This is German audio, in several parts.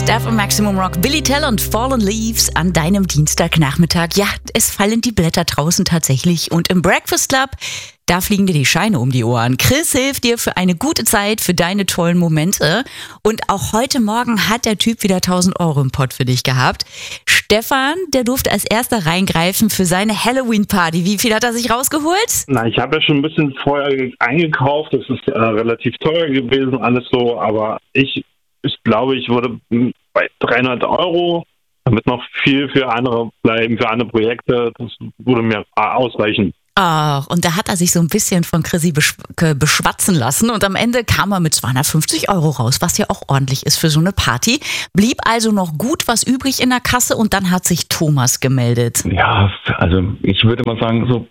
Steph und Maximum Rock, Billy Tell und Fallen Leaves an deinem Dienstagnachmittag. Ja, es fallen die Blätter draußen tatsächlich. Und im Breakfast Club, da fliegen dir die Scheine um die Ohren. Chris hilft dir für eine gute Zeit, für deine tollen Momente. Und auch heute Morgen hat der Typ wieder 1.000 Euro im Pott für dich gehabt. Stefan, der durfte als erster reingreifen für seine Halloween-Party. Wie viel hat er sich rausgeholt? Na, ich habe ja schon ein bisschen vorher eingekauft. Das ist relativ teuer gewesen, alles so. Aber ich glaube, ich wurde bei 300 Euro, damit noch viel für andere bleiben, für andere Projekte. Das würde mir ausreichen. Ach, und da hat er sich so ein bisschen von Chrissy beschwatzen lassen und am Ende kam er mit 250 Euro raus, was ja auch ordentlich ist für so eine Party. Blieb also noch gut was übrig in der Kasse und dann hat sich Thomas gemeldet. Ja, also ich würde mal sagen so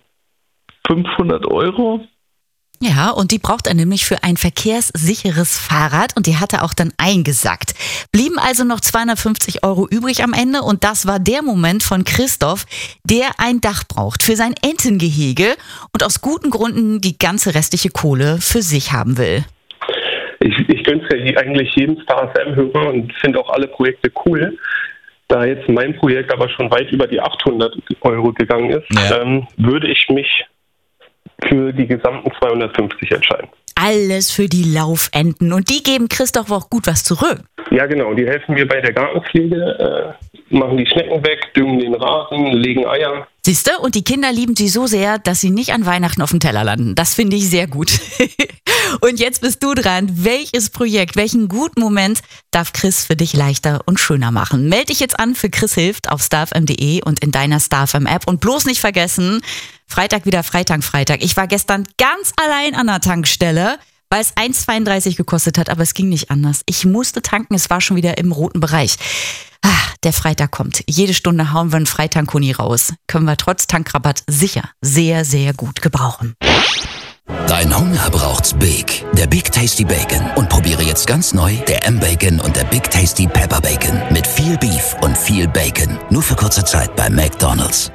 500 Euro. Ja, und die braucht er nämlich für ein verkehrssicheres Fahrrad und die hat er auch dann eingesackt. Blieben also noch 250 Euro übrig am Ende und das war der Moment von Christoph, der ein Dach braucht für sein Entengehege und aus guten Gründen die ganze restliche Kohle für sich haben will. Ich gönn's ja eigentlich jedem Star FM-Hörer und finde auch alle Projekte cool. Da jetzt mein Projekt aber schon weit über die 800 Euro gegangen ist, würde ich mich für die gesamten 250 entscheiden. Alles für die Laufenten und die geben Christoph auch gut was zurück. Ja genau, die helfen mir bei der Gartenpflege, machen die Schnecken weg, düngen den Rasen, legen Eier. Siehste, und die Kinder lieben sie so sehr, dass sie nicht an Weihnachten auf dem Teller landen. Das finde ich sehr gut. Und jetzt bist du dran. Welches Projekt, welchen guten Moment darf Chris für dich leichter und schöner machen? Meld dich jetzt an für Chris hilft auf starfm.de und in deiner StarFM-App. Und bloß nicht vergessen, Freitag wieder Freitag. Ich war gestern ganz allein an der Tankstelle, weil es 1,32 gekostet hat, aber es ging nicht anders. Ich musste tanken, es war schon wieder im roten Bereich. Der Freitag kommt. Jede Stunde hauen wir einen Freitankuni raus. Können wir trotz Tankrabatt sicher sehr, sehr gut gebrauchen. Dein Hunger braucht's Big. Der Big Tasty Bacon. Und probiere jetzt ganz neu der M-Bacon und der Big Tasty Pepper Bacon. Mit viel Beef und viel Bacon. Nur für kurze Zeit bei McDonald's.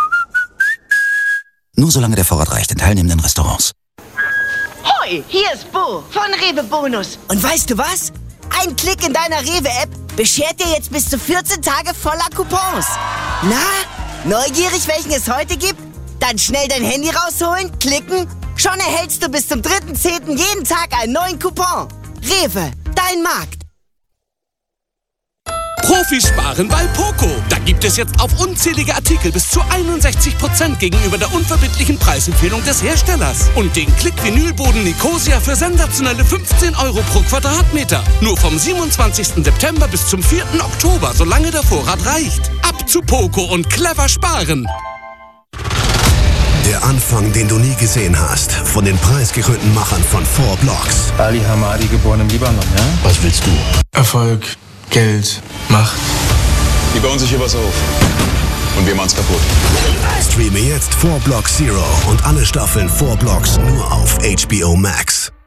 Nur solange der Vorrat reicht in teilnehmenden Restaurants. Hoi, hier ist Bo von Rewe Bonus. Und weißt du was? Ein Klick in deiner Rewe-App beschert dir jetzt bis zu 14 Tage voller Coupons. Na, neugierig, welchen es heute gibt? Dann schnell dein Handy rausholen, klicken. Schon erhältst du bis zum 3.10. jeden Tag einen neuen Coupon. Rewe, dein Markt. Profisparen bei Poco. Da gibt es jetzt auf unzählige Artikel bis zu 61% gegenüber der unverbindlichen Preisempfehlung des Herstellers. Und den Klick-Vinylboden Nicosia für sensationelle 15 Euro pro Quadratmeter. Nur vom 27. September bis zum 4. Oktober, solange der Vorrat reicht. Ab zu Poco und clever sparen. Der Anfang, den du nie gesehen hast, von den preisgekrönten Machern von 4 Blocks. Ali Hamadi, geboren im Libanon, ja? Was willst du? Erfolg, Geld, Macht. Die bauen sich hier was auf. Und wir machen's kaputt. Streame jetzt 4 Blocks Zero und alle Staffeln 4 Blocks nur auf HBO Max.